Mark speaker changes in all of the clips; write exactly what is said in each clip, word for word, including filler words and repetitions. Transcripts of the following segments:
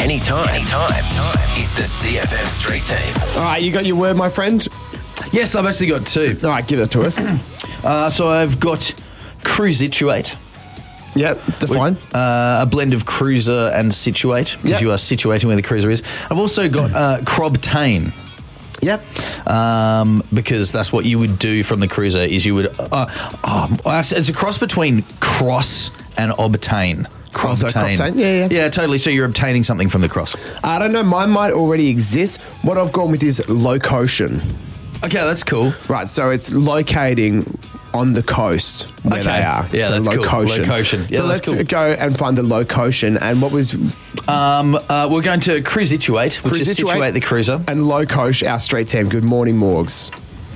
Speaker 1: anytime. Anytime. Time. It's the C F M Street Team.
Speaker 2: All right, you got your word, my friend?
Speaker 3: Yes, I've actually got two.
Speaker 2: All right, give it to us.
Speaker 3: Uh, so I've got cruisituate.
Speaker 2: Yep, define.
Speaker 3: Uh, a blend of cruiser and situate, because
Speaker 2: Yep.
Speaker 3: you are situating where the cruiser is. I've also got uh, crobtain.
Speaker 2: Yep.
Speaker 3: Um, because that's what you would do from the cruiser is you would... Uh, oh, it's a cross between cross and obtain.
Speaker 2: Oh, so
Speaker 3: Crobtain.
Speaker 2: crobtain, yeah, yeah.
Speaker 3: Yeah, totally. So you're obtaining something from the cross.
Speaker 2: I don't know, mine might already exist. What I've gone with is location.
Speaker 3: Okay, that's cool.
Speaker 2: Right, so it's locating on the coast where
Speaker 3: Okay.
Speaker 2: they are.
Speaker 3: Yeah,
Speaker 2: so
Speaker 3: that's cool.
Speaker 2: location.
Speaker 3: Location. Yeah,
Speaker 2: so
Speaker 3: that's
Speaker 2: let's
Speaker 3: cool.
Speaker 2: go and find the location. And what was
Speaker 3: Um, uh, we're going to cruisituate, which is
Speaker 2: Cruisituate.
Speaker 3: situate the cruiser.
Speaker 2: and location, our street team. Good morning, Morgs.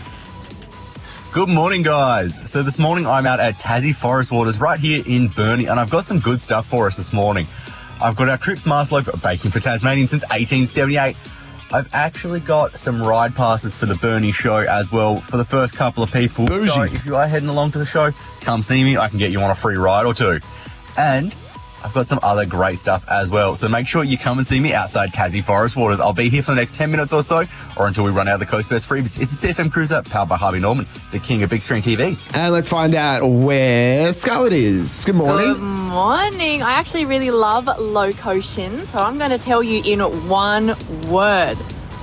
Speaker 4: Good morning, guys. So this morning I'm out at Tassie Forest Waters right here in Burnie, and I've got some good stuff for us this morning. I've got our Cripps Mast Loaf baking for Tasmanians since eighteen seventy-eight. I've actually got some ride passes for the Burnie show as well for the first couple of people.
Speaker 2: Bougie.
Speaker 4: So if you are heading along to the show, come see me. I can get you on a free ride or two. And I've got some other great stuff as well. So make sure you come and see me outside Tassie Forest Waters. I'll be here for the next ten minutes or so, or until we run out of the Coast Best freebies. It's a C F M Cruiser powered by Harvey Norman, the king of big screen T Vs.
Speaker 2: And let's find out where Scarlett is. Good morning.
Speaker 5: Good morning. I actually really love location, so I'm going to tell you in one word.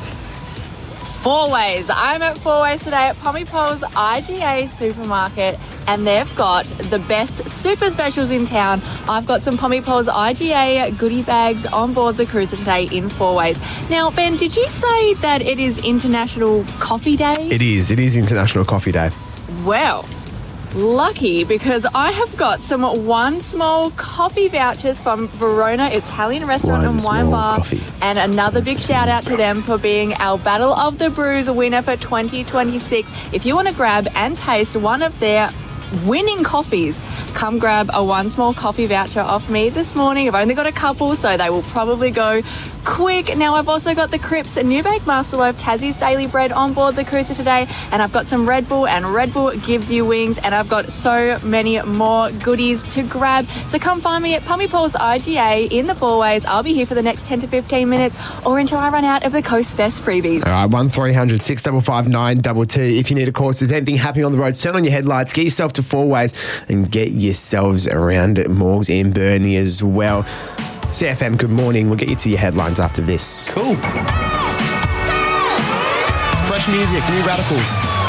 Speaker 5: Four Ways. I'm at Four Ways today at Pomipol's I G A supermarket, and they've got the best super specials in town. I've got some Pomipol's I G A goodie bags on board the cruiser today in Four Ways. Now, Ben, did you say that it is International Coffee Day?
Speaker 2: It is. It is International Coffee Day.
Speaker 5: Well, lucky, because I have got some one small coffee vouchers from Verona Italian Restaurant
Speaker 2: One
Speaker 5: and Wine
Speaker 2: small
Speaker 5: Bar,
Speaker 2: coffee.
Speaker 5: and another big shout out to them for being our Battle of the Brews winner for twenty twenty-six. If you want to grab and taste one of their winning coffees, come grab a one small coffee voucher off me this morning. I've only got a couple, so they will probably go quick. Now, I've also got the Cripps Newbake Master Loaf Tassie's Daily Bread on board the cruiser today, and I've got some Red Bull, and Red Bull gives you wings, and I've got so many more goodies to grab. So come find me at Pomipol's I G A in the Four Ways. I'll be here for the next ten to fifteen minutes, or until I run out of the Coast Best freebies.
Speaker 2: All right, one three hundred six five five nine two two. If you need a call, so if there's anything happening on the road, turn on your headlights, get yourself to Four Ways, and get yourselves around at Morgs in Burnie as well. C F M, good morning. We'll get you to your headlines after this.
Speaker 3: Cool.
Speaker 2: Fresh music, New Radicals.